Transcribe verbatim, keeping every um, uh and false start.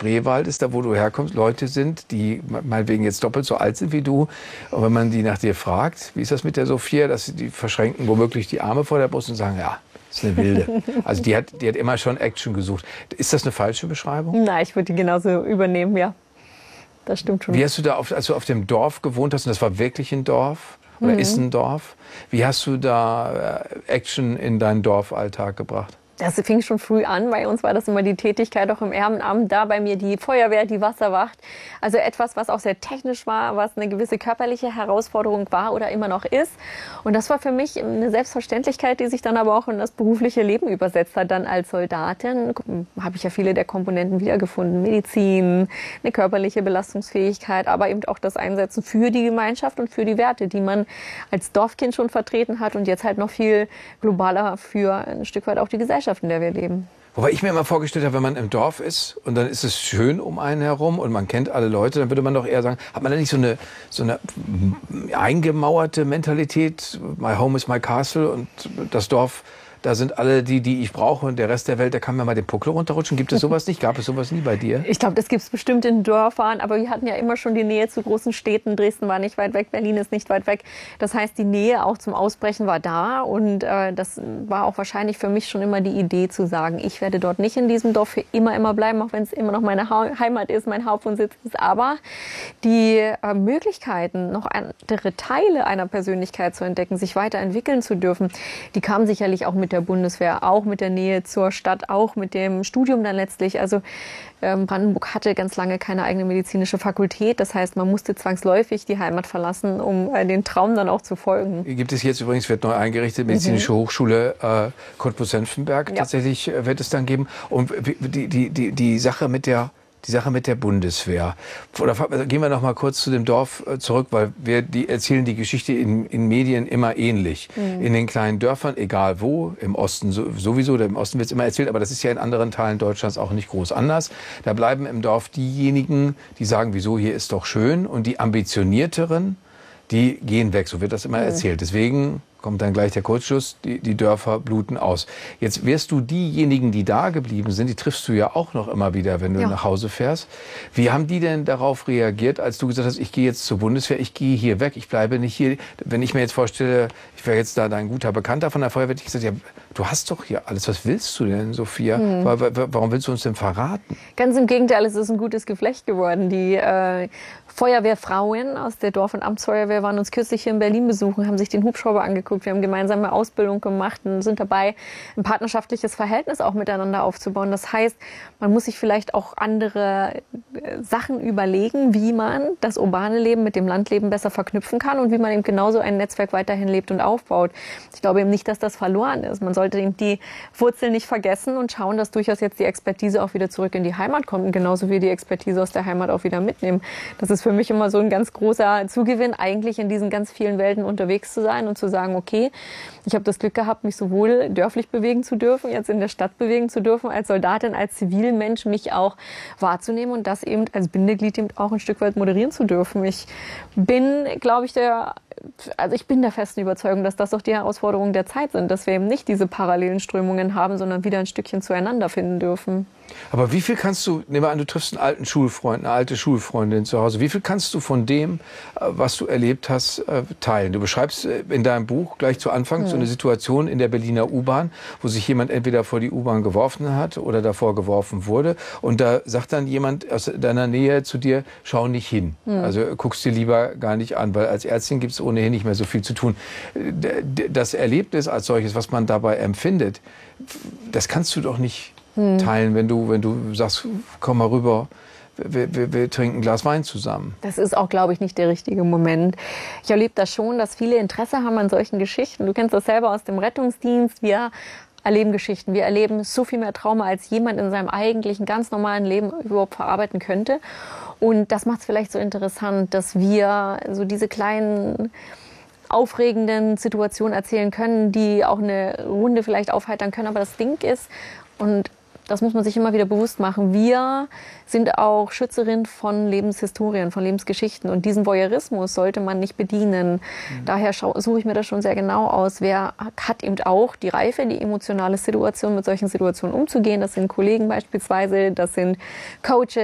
Spreewald ist, da wo du herkommst, Leute sind, die meinetwegen jetzt doppelt so alt sind wie du. Und wenn man die nach dir fragt, wie ist das mit der Sophia, dass sie die verschränken womöglich die Arme vor der Brust und sagen, ja, das ist eine Wilde. Also die hat, die hat immer schon Action gesucht. Ist das eine falsche Beschreibung? Nein, ich würde die genauso übernehmen, ja. Das stimmt schon. Wie hast du da, auf, als du auf dem Dorf gewohnt hast, und das war wirklich ein Dorf oder mhm. ist ein Dorf, wie hast du da Action in deinen Dorfalltag gebracht? Das fing schon früh an. Bei uns war das immer die Tätigkeit auch im Ehrenamt. Da bei mir die Feuerwehr, die Wasserwacht. Also etwas, was auch sehr technisch war, was eine gewisse körperliche Herausforderung war oder immer noch ist. Und das war für mich eine Selbstverständlichkeit, die sich dann aber auch in das berufliche Leben übersetzt hat. Dann als Soldatin habe ich ja viele der Komponenten wiedergefunden. Medizin, eine körperliche Belastungsfähigkeit, aber eben auch das Einsetzen für die Gemeinschaft und für die Werte, die man als Dorfkind schon vertreten hat und jetzt halt noch viel globaler für ein Stück weit auch die Gesellschaft, in der wir leben. Wobei ich mir immer vorgestellt habe, wenn man im Dorf ist und dann ist es schön um einen herum und man kennt alle Leute, dann würde man doch eher sagen, hat man da nicht so eine, so eine eingemauerte Mentalität, my home is my castle und das Dorf, da sind alle die, die ich brauche und der Rest der Welt, da kann mir mal den Puckel runterrutschen. Gibt es sowas nicht? Gab es sowas nie bei dir? Ich glaube, das gibt es bestimmt in Dörfern, aber wir hatten ja immer schon die Nähe zu großen Städten. Dresden war nicht weit weg, Berlin ist nicht weit weg. Das heißt, die Nähe auch zum Ausbrechen war da und äh, das war auch wahrscheinlich für mich schon immer die Idee zu sagen, ich werde dort nicht in diesem Dorf für immer, immer bleiben, auch wenn es immer noch meine ha Heimat ist, mein Hauptwohnsitz ist. Aber die äh, Möglichkeiten, noch andere Teile einer Persönlichkeit zu entdecken, sich weiterentwickeln zu dürfen, die kamen sicherlich auch mit der Bundeswehr, auch mit der Nähe zur Stadt, auch mit dem Studium dann letztlich. Also ähm, Brandenburg hatte ganz lange keine eigene medizinische Fakultät. Das heißt, man musste zwangsläufig die Heimat verlassen, um äh, den Traum dann auch zu folgen. Gibt es jetzt übrigens, wird neu eingerichtet, Medizinische mhm. Hochschule äh, Cottbus-Senftenberg. Ja. Tatsächlich äh, wird es dann geben. Und die, die, die, die Sache mit der Die Sache mit der Bundeswehr. Oder gehen wir noch mal kurz zu dem Dorf zurück, weil wir die erzählen die Geschichte in, in Medien immer ähnlich. Mhm. In den kleinen Dörfern, egal wo, im Osten sowieso, im Osten wird es immer erzählt, aber das ist ja in anderen Teilen Deutschlands auch nicht groß anders. Da bleiben im Dorf diejenigen, die sagen, wieso, hier ist doch schön, und die Ambitionierteren, die gehen weg. So wird das immer mhm. erzählt. Deswegen kommt dann gleich der Kurzschluss, die, die Dörfer bluten aus. Jetzt wirst du diejenigen, die da geblieben sind, die triffst du ja auch noch immer wieder, wenn du ja. nach Hause fährst. Wie haben die denn darauf reagiert, als du gesagt hast, ich gehe jetzt zur Bundeswehr, ich gehe hier weg, ich bleibe nicht hier? Wenn ich mir jetzt vorstelle, ich wäre jetzt da dein guter Bekannter von der Feuerwehr, hätte ich gesagt, ja, du hast doch hier alles, was willst du denn, Sophia? Hm. Warum willst du uns denn verraten? Ganz im Gegenteil, es ist ein gutes Geflecht geworden. Die äh, Feuerwehrfrauen aus der Dorf- und Amtsfeuerwehr waren uns kürzlich hier in Berlin besuchen, haben sich den Hubschrauber angeguckt. Wir haben gemeinsame Ausbildung gemacht und sind dabei, ein partnerschaftliches Verhältnis auch miteinander aufzubauen. Das heißt, man muss sich vielleicht auch andere Sachen überlegen, wie man das urbane Leben mit dem Landleben besser verknüpfen kann und wie man eben genauso ein Netzwerk weiterhin lebt und aufbaut. Ich glaube eben nicht, dass das verloren ist. Man sollte eben die Wurzeln nicht vergessen und schauen, dass durchaus jetzt die Expertise auch wieder zurück in die Heimat kommt und genauso wie die Expertise aus der Heimat auch wieder mitnehmen. Das ist für mich immer so ein ganz großer Zugewinn, eigentlich in diesen ganz vielen Welten unterwegs zu sein und zu sagen, okay, ich habe das Glück gehabt, mich sowohl dörflich bewegen zu dürfen, jetzt in der Stadt bewegen zu dürfen, als Soldatin, als Zivilmensch mich auch wahrzunehmen und das eben als Bindeglied eben auch ein Stück weit moderieren zu dürfen. Ich bin, glaube ich, der, also ich bin der festen Überzeugung, dass das auch die Herausforderungen der Zeit sind, dass wir eben nicht diese parallelen Strömungen haben, sondern wieder ein Stückchen zueinander finden dürfen. Aber wie viel kannst du, nehmen wir an, du triffst einen alten Schulfreund, eine alte Schulfreundin zu Hause, wie viel kannst du von dem, was du erlebt hast, teilen? Du beschreibst in deinem Buch gleich zu Anfang hm. so eine Situation in der Berliner U-Bahn, wo sich jemand entweder vor die U-Bahn geworfen hat oder davor geworfen wurde. Und da sagt dann jemand aus deiner Nähe zu dir, schau nicht hin. Hm. Also guckst dir lieber gar nicht an, weil als Ärztin gibt es ohnehin nicht mehr so viel zu tun. Das Erlebnis als solches, was man dabei empfindet, das kannst du doch nicht teilen, wenn du, wenn du sagst, komm mal rüber, wir, wir, wir trinken ein Glas Wein zusammen. Das ist auch, glaube ich, nicht der richtige Moment. Ich erlebe das schon, dass viele Interesse haben an solchen Geschichten. Du kennst das selber aus dem Rettungsdienst. Wir erleben Geschichten. Wir erleben so viel mehr Trauma, als jemand in seinem eigentlichen, ganz normalen Leben überhaupt verarbeiten könnte. Und das macht es vielleicht so interessant, dass wir so diese kleinen aufregenden Situationen erzählen können, die auch eine Runde vielleicht aufheitern können. Aber das Ding ist, und das muss man sich immer wieder bewusst machen. Wir sind auch Schützerin von Lebenshistorien, von Lebensgeschichten. Und diesen Voyeurismus sollte man nicht bedienen. Mhm. Daher suche ich mir das schon sehr genau aus. Wer hat eben auch die Reife, die emotionale Situation, mit solchen Situationen umzugehen? Das sind Kollegen beispielsweise, das sind Coaches.